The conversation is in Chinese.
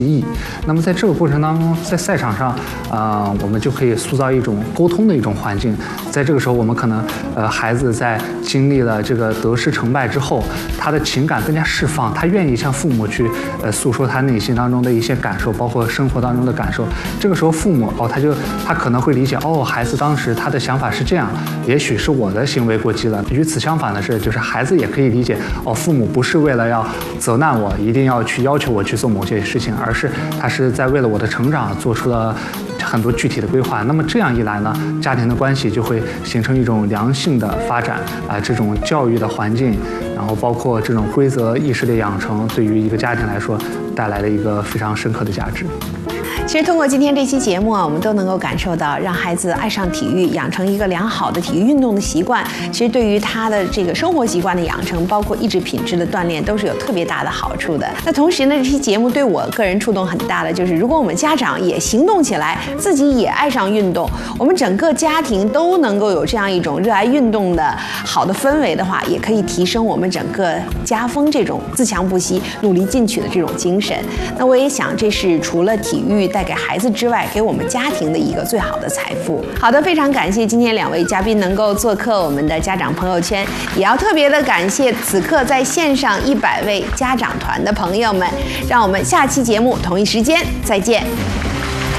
那么在这个过程当中，在赛场上，我们就可以塑造一种沟通的一种环境。在这个时候，我们可能，孩子在经历了这个得失成败之后，他的情感更加释放，他愿意向父母去，诉说他内心当中的一些感受，包括生活当中的感受。这个时候，父母他可能会理解，孩子当时他的想法是这样，也许是我的行为过激了。与此相反的是，就是孩子也可以理解，父母不是为了要责难我，一定要去要求我去做某些事情，而是他是在为了我的成长做出了很多具体的规划。那么这样一来呢，家庭的关系就会形成一种良性的发展这种教育的环境，然后包括这种规则意识的养成，对于一个家庭来说带来了一个非常深刻的价值。 其实通过今天这期节目我们都能够感受到，让孩子爱上体育，养成一个良好的体育运动的习惯，其实对于他的这个生活习惯的养成，包括意志品质的锻炼，都是有特别大的好处的。那同时呢，这期节目对我个人触动很大的，就是如果我们家长也行动起来，自己也爱上运动，我们整个家庭都能够有这样一种热爱运动的好的氛围的话，也可以提升我们整个家风这种自强不息、努力进取的这种精神。那我也想，这是除了体育带给孩子之外，给我们家庭的一个最好的财富。好的，非常感谢今天2位嘉宾能够做客我们的家长朋友圈，也要特别的感谢此刻在线上100位家长团的朋友们。让我们下期节目同一时间再见。